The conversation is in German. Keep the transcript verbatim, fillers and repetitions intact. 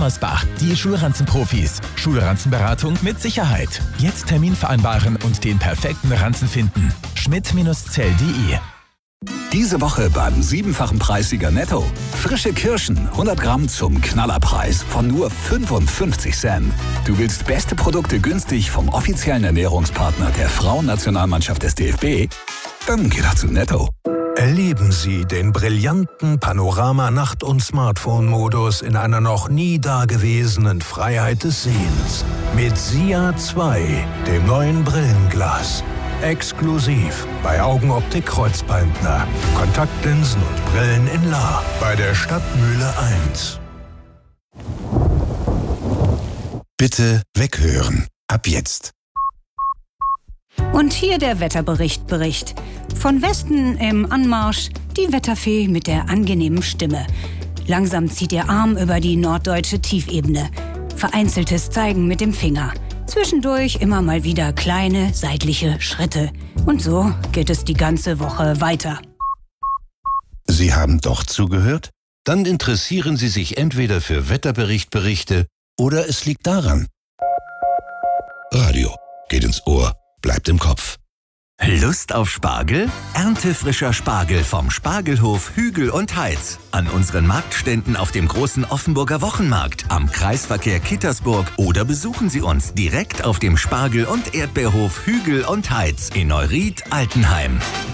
Gommersbach, die Schulranzenprofis. Schulranzenberatung mit Sicherheit. Jetzt Termin vereinbaren und den perfekten Ranzen finden. schmidt Zell punkt de. Diese Woche beim siebenfachen Preissieger Netto. Frische Kirschen, hundert Gramm zum Knallerpreis von nur fünfundfünfzig Cent. Du willst beste Produkte günstig vom offiziellen Ernährungspartner der Frauennationalmannschaft des D F B? Dann geh doch zu Netto. Erleben Sie den brillanten Panorama-Nacht- und Smartphone-Modus in einer noch nie dagewesenen Freiheit des Sehens. Mit SIA zwei, dem neuen Brillenglas. Exklusiv bei Augenoptik Kreuzbeindner. Kontaktlinsen und Brillen in La. Bei der Stadtmühle eins. Bitte weghören. Ab jetzt. Und hier der Wetterbericht Bericht. Von Westen im Anmarsch die Wetterfee mit der angenehmen Stimme. Langsam zieht ihr Arm über die norddeutsche Tiefebene. Vereinzeltes Zeigen mit dem Finger. Zwischendurch immer mal wieder kleine seitliche Schritte. Und so geht es die ganze Woche weiter. Sie haben doch zugehört? Dann interessieren Sie sich entweder für Wetterberichtberichte oder es liegt daran. Radio geht ins Ohr, bleibt im Kopf. Lust auf Spargel? Erntefrischer Spargel vom Spargelhof Hügel und Heitz. An unseren Marktständen auf dem großen Offenburger Wochenmarkt, am Kreisverkehr Kittersburg oder besuchen Sie uns direkt auf dem Spargel- und Erdbeerhof Hügel und Heitz in Neuried-Altenheim.